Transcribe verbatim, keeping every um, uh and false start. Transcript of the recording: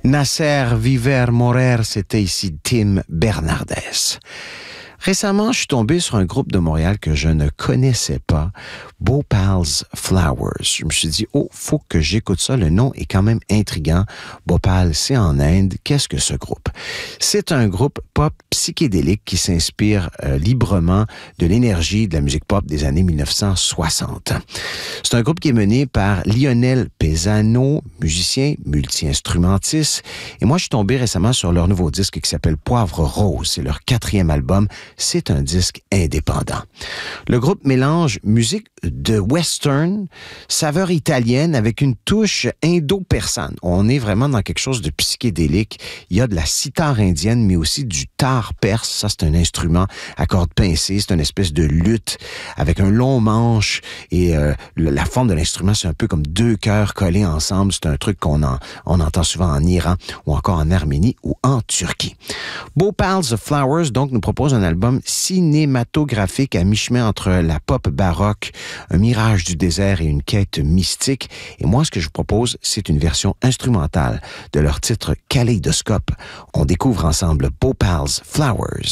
Nasser Viver Morer, c'était ici Tim Bernardes. Récemment, je suis tombé sur un groupe de Montréal que je ne connaissais pas, Bhopal's Flowers. Je me suis dit, oh, faut que j'écoute ça. Le nom est quand même intriguant. Bhopal, c'est en Inde. Qu'est-ce que ce groupe? C'est un groupe pop psychédélique qui s'inspire euh, librement de l'énergie de la musique pop des années mille neuf cent soixante. C'est un groupe qui est mené par Lionel Pesano, musicien, multi-instrumentiste. Et moi, je suis tombé récemment sur leur nouveau disque qui s'appelle Poivre Rose. C'est leur quatrième album. C'est un disque indépendant. Le groupe mélange musique de western, saveur italienne avec une touche indo-persane. On est vraiment dans quelque chose de psychédélique. Il y a de la sitar indienne, mais aussi du tar perse. Ça, c'est un instrument à cordes pincées. C'est une espèce de luth avec un long manche et euh, la forme de l'instrument, c'est un peu comme deux cœurs collés ensemble. C'est un truc qu'on en, on entend souvent en Iran ou encore en Arménie ou en Turquie. Bhopal's Flowers, donc, nous propose un album cinématographique à mi-chemin entre la pop baroque, un mirage du désert et une quête mystique. Et moi, ce que je vous propose, c'est une version instrumentale de leur titre Kaleidoscope. On découvre ensemble Bhopal's Flowers.